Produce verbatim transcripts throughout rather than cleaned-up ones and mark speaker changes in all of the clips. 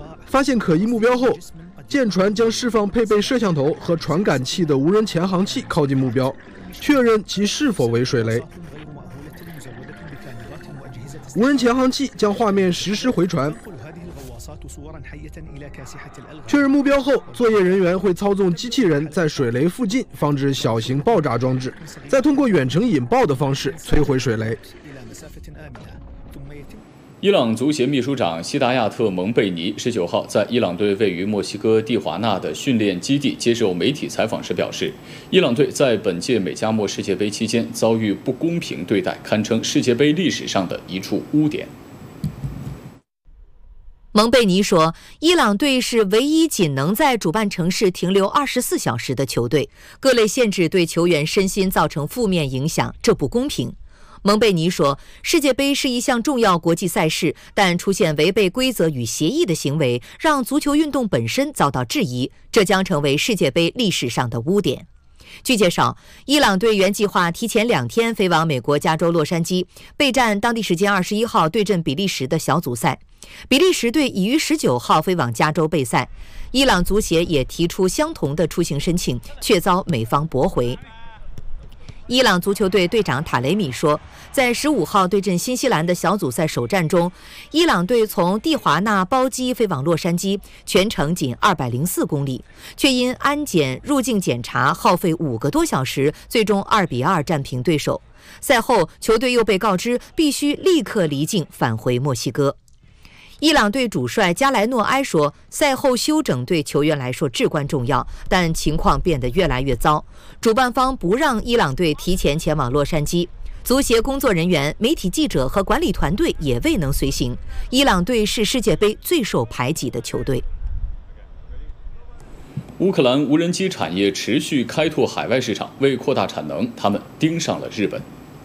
Speaker 1: 发现可疑目标后，舰船将释放配备摄像头和传感器的无人潜航器靠近目标，确认其是否为水雷。无人潜航器将画面实时回传，确认目标后，作业人员会操纵机器人在水雷附近放置小型爆炸装置，再通过远程引爆的方式摧毁水雷。
Speaker 2: 伊朗足协秘书长希达亚特·蒙贝尼十九号在伊朗队位于墨西哥蒂华纳的训练基地接受媒体采访时表示，伊朗队在本届美加墨世界杯期间遭遇不公平对待，堪称世界杯历史上的一处污点。
Speaker 3: 蒙贝尼说，伊朗队是唯一仅能在主办城市停留二十四小时的球队，各类限制对球员身心造成负面影响，这不公平。蒙贝尼说，世界杯是一项重要国际赛事，但出现违背规则与协议的行为，让足球运动本身遭到质疑，这将成为世界杯历史上的污点。据介绍，伊朗队原计划提前两天飞往美国加州洛杉矶，备战当地时间二十一号对阵比利时的小组赛。比利时队已于十九号飞往加州备赛，伊朗足协也提出相同的出行申请，却遭美方驳回。伊朗足球队队长塔雷米说，在十五号对阵新西兰的小组赛首战中，伊朗队从蒂华纳包机飞往洛杉矶，全程仅二百零四公里，却因安检入境检查耗费五个多小时，最终二比二战平对手。赛后，球队又被告知必须立刻离境返回墨西哥。伊朗队主帅加莱诺埃说，赛后休整对球员来说至关重要，但情况变得越来越糟。主办方不让伊朗队提前前往洛杉矶，足协工作人员、媒体记者和管理团队也未能随行。伊朗队是世界杯最受排挤的球队。
Speaker 2: 乌克兰无人机产业持续开拓海外市场，为扩大产能，他们盯上了日本。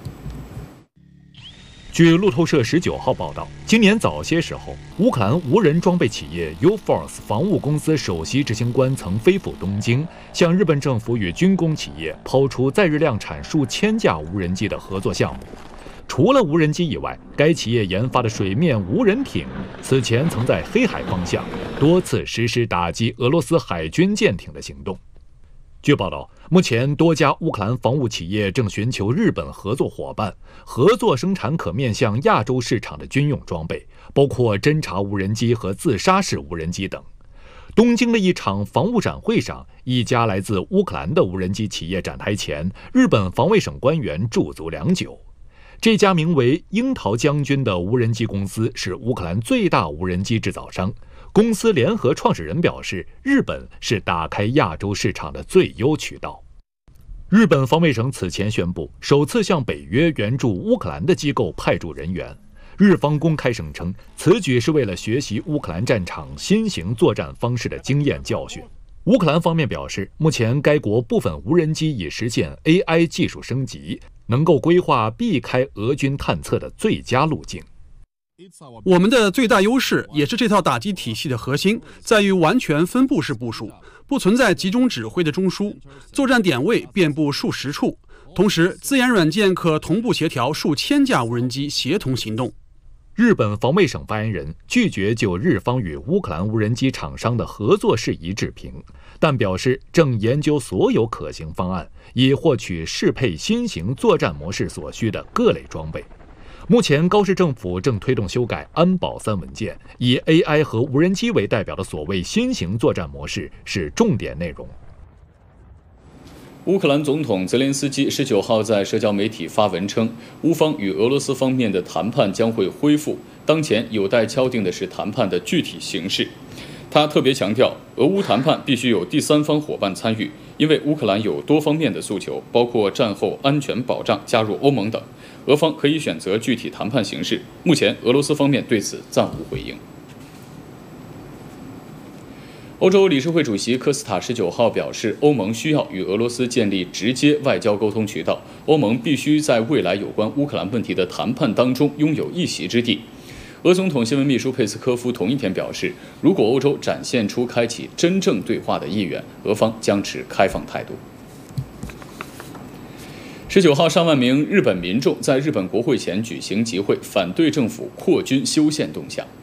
Speaker 4: 据路透社十九号报道，今年早些时候，乌克兰无人装备企业 U-Force 防务公司首席执行官曾飞赴东京，向日本政府与军工企业抛出在日量产数千架无人机的合作项目。除了无人机以外，该企业研发的水面无人艇此前曾在黑海方向多次实施打击俄罗斯海军舰艇的行动。据报道，目前多家乌克兰防务企业正寻求日本合作伙伴，合作生产可面向亚洲市场的军用装备，包括侦察无人机和自杀式无人机等。东京的一场防务展会上，一家来自乌克兰的无人机企业展台前，日本防卫省官员驻足良久。这家名为樱桃将军的无人机公司是乌克兰最大无人机制造商。公司联合创始人表示，日本是打开亚洲市场的最优渠道。日本防卫省此前宣布，首次向北约援助乌克兰的机构派驻人员。日方公开声称，此举是为了学习乌克兰战场新型作战方式的经验教训。乌克兰方面表示，目前该国部分无人机已实现 A I 技术升级，能够规划避开俄军探测的最佳路径。
Speaker 5: 我们的最大优势，也是这套打击体系的核心，在于完全分布式部署，不存在集中指挥的中枢，作战点位遍布数十处，同时自研软件可同步协调数千架无人机协同行动。
Speaker 4: 日本防卫省发言人拒绝就日方与乌克兰无人机厂商的合作事宜置评，但表示正研究所有可行方案，以获取适配新型作战模式所需的各类装备。目前高市政府正推动修改安保三文件，以 A I 和无人机为代表的所谓新型作战模式是重点内容。
Speaker 2: 乌克兰总统泽连斯基十九号在社交媒体发文称，乌方与俄罗斯方面的谈判将会恢复，当前有待敲定的是谈判的具体形式。他特别强调，俄乌谈判必须有第三方伙伴参与，因为乌克兰有多方面的诉求，包括战后安全保障、加入欧盟等。俄方可以选择具体谈判形式，目前俄罗斯方面对此暂无回应。欧洲理事会主席科斯塔十九号表示，欧盟需要与俄罗斯建立直接外交沟通渠道，欧盟必须在未来有关乌克兰问题的谈判当中拥有一席之地。俄总统新闻秘书佩斯科夫同一天表示，如果欧洲展现出开启真正对话的意愿，俄方将持开放态度。十九号，上万名日本民众在日本国会前举行集会，反对政府扩军修宪动向。